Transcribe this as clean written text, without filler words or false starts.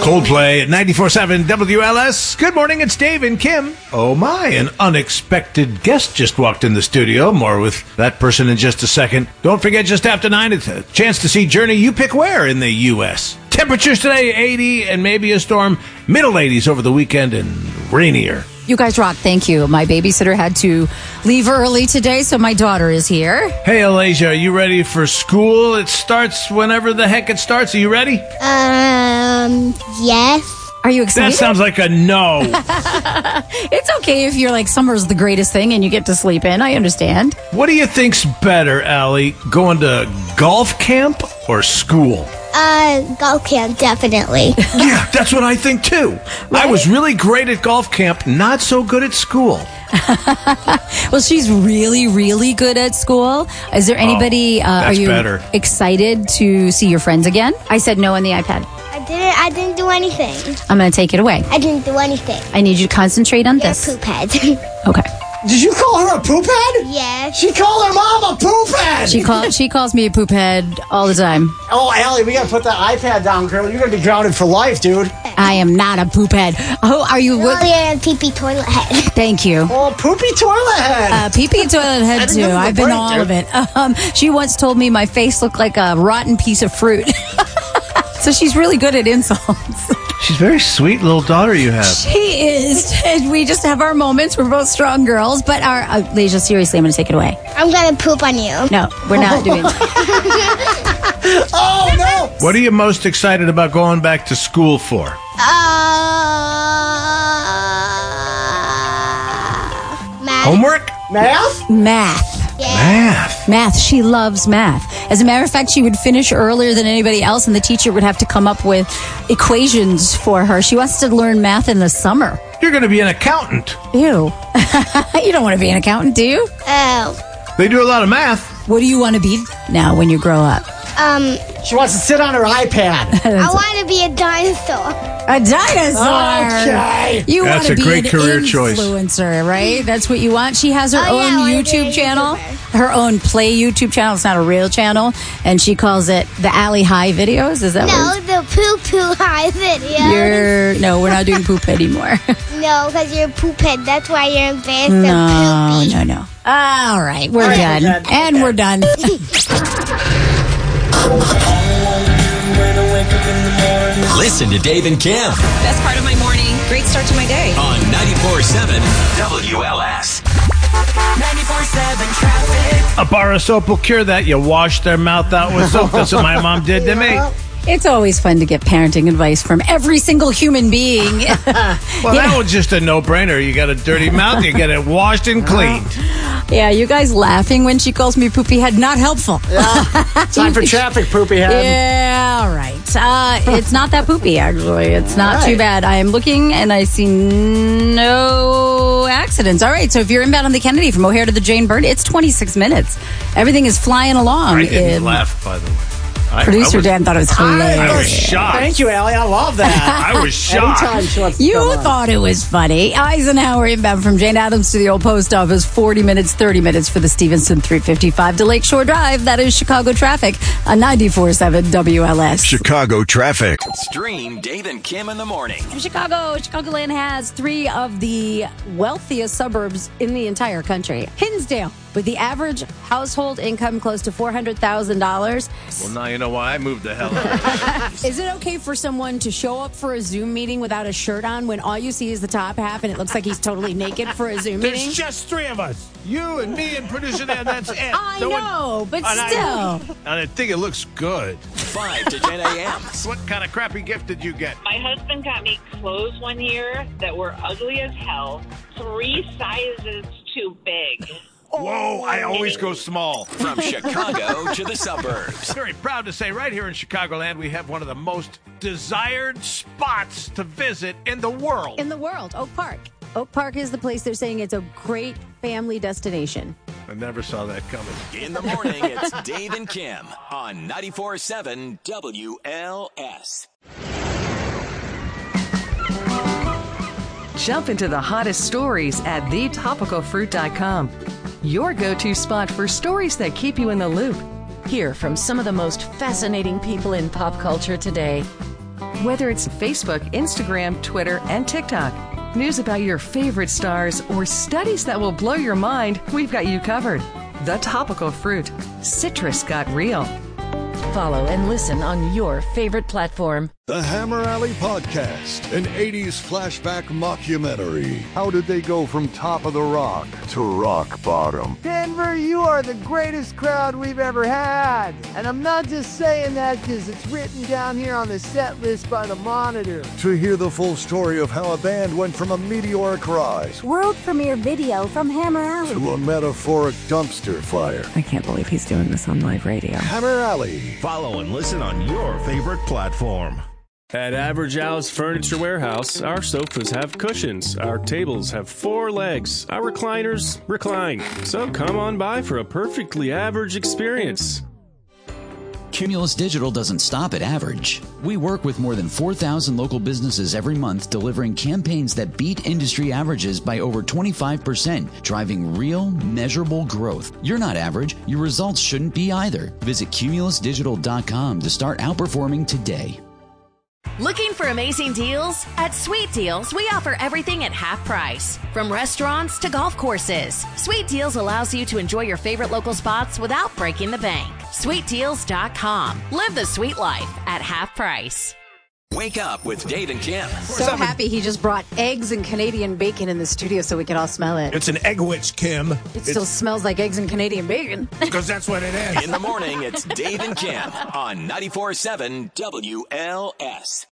Coldplay at 94.7 WLS. Good morning, it's Dave and Kim. Oh my, an unexpected guest just walked in the studio. More with that person in just a second. Don't forget, just after 9, it's a chance to see Journey You Pick Where in the U.S. Temperatures today, 80 and maybe a storm. Middle 80s over the weekend and rainier. You guys rock. Thank you. My babysitter had to leave early today, so my daughter is here. Hey, Alasia, are you ready for school? It starts whenever the heck it starts. Are you ready? Yes. Are you excited? That sounds like a no. It's okay if you're like, summer's the greatest thing and you get to sleep in. I understand. What do you think's better, Allie? Going to golf camp or school? Golf camp, definitely. Yeah, that's what I think too. Right? I was really great at golf camp, not so good at school. Well, she's really, really good at school. Is there anybody, are you better. excited to see your friends again? I said no on the iPad. I didn't do anything. I'm going to take it away. I didn't do anything. I need you to concentrate on You're a this. poop head. Okay. Did you call her a poop head? Yes. She called her mom a poop head. She calls me a poop head all the time. Oh, Allie, we gotta put that iPad down, girl. You're gonna be grounded for life, dude. I am not a poop head. Oh, are you? Oh, you're a pee-pee toilet head. Thank you. Oh, poopy toilet head. Pee-pee toilet head too. I've been all of it. She once told me my face looked like a rotten piece of fruit. So she's really good at insults. She's a very sweet little daughter you have. She is. And we just have our moments. We're both strong girls. But Leisha, seriously, I'm going to take it away. I'm gonna poop on you. No, we're not doing that. Oh, no. What are you most excited about going back to school for? Math. Homework? Math? Math. Math. Math. She loves math. As a matter of fact, she would finish earlier than anybody else, and the teacher would have to come up with equations for her. She wants to learn math in the summer. You're going to be an accountant. Ew. You don't want to be an accountant, do you? Oh. They do a lot of math. What do you want to be now when you grow up? She wants to sit on her iPad. I want to be a dinosaur. A dinosaur. Okay. You want That's to a be great an career choice. influencer, right? That's what you want. She has her Oh, yeah, I own wanna be a YouTube channel, YouTuber. her own Play YouTube channel. It's not a real channel, and she calls it the Allie High Videos. Is that what? No, the poo-poo high video. No, we're not doing poop anymore. No, because you're a poop head. That's why you're embarrassed No. and poopy. All right, we're right, done, we're done. and we're done. Listen to Dave and Kim Best part of my morning. Great start to my day. on 94.7 WLS. 94.7 traffic. A bar of soap will cure that. You wash their mouth out with soap. That's what my mom did to me. It's always fun to get parenting advice from every single human being. Well, that was just a no-brainer. You got a dirty mouth, you get it washed and cleaned. Yeah, you guys laughing when she calls me poopy head, not helpful. Time for traffic, poopy head. Yeah, all right. It's not that poopy, actually. It's not too bad. I am looking, and I see no accidents. All right, so if you're inbound on the Kennedy from O'Hare to the Jane Byrne, it's 26 minutes. Everything is flying along. I didn't laugh, by the way. Producer Dan thought it was I was hilarious. shocked. Thank you, Allie. I love that. I was shocked. Anytime she wants to You come on. thought it was funny. Eisenhower inbound from Jane Addams to the old post office, 40 minutes, 30 minutes for the Stevenson 355 to Lakeshore Drive. That is Chicago traffic on 94.7 WLS. Chicago traffic. Stream Dave and Kim in the morning. Chicagoland has 3 of the wealthiest suburbs in the entire country. Hinsdale, with the average household income close to $400,000. Well, now you know why I moved the hell out. Is it okay for someone to show up for a Zoom meeting without a shirt on when all you see is the top half and it looks like he's totally naked for a Zoom meeting? There's just 3 of us. You and me and producer Dan, that's it. I No one- know, but And still. I think it looks good. 5 to 10 a.m. What kind of crappy gift did you get? My husband got me clothes one year that were ugly as hell, 3 sizes too big. Whoa, I always go small. From Chicago to the suburbs. Very proud to say right here in Chicagoland, we have one of the most desired spots to visit in the world. In the world, Oak Park. Oak Park is the place they're saying it's a great family destination. I never saw that coming. In the morning, it's Dave and Kim on 94.7 WLS. Jump into the hottest stories at thetopicalfruit.com. Your go-to spot for stories that keep you in the loop. Hear from some of the most fascinating people in pop culture today. Whether it's Facebook, Instagram, Twitter, and TikTok, news about your favorite stars, or studies that will blow your mind, we've got you covered. The Topical Fruit. Citrus got real. Follow and listen on your favorite platform. The Hammer Alley Podcast, an 80s flashback mockumentary. How did they go from top of the rock to rock bottom? Denver, you are the greatest crowd we've ever had. And I'm not just saying that because it's written down here on the set list by the Monitor. To hear the full story of how a band went from a meteoric rise, world premiere video from Hammer Alley, to a metaphoric dumpster fire. I can't believe he's doing this on live radio. Hammer Alley. Follow and listen on your favorite platform. At Average Al's Furniture Warehouse, our sofas have cushions, our tables have 4 legs, our recliners recline. So come on by for a perfectly average experience. Cumulus Digital doesn't stop at average. We work with more than 4,000 local businesses every month, delivering campaigns that beat industry averages by over 25%, driving real, measurable growth. You're not average. Your results shouldn't be either. Visit cumulusdigital.com to start outperforming today. Looking for amazing deals? At Sweet Deals, we offer everything at half price. From restaurants to golf courses, Sweet Deals allows you to enjoy your favorite local spots without breaking the bank. SweetDeals.com. Live the sweet life at half price. Wake up with Dave and Kim. So happy he just brought eggs and Canadian bacon in the studio so we could all smell it. It's an Eggwich, Kim. It still smells like eggs and Canadian bacon. Because that's what it is. In the morning, it's Dave and Kim on 94.7 WLS.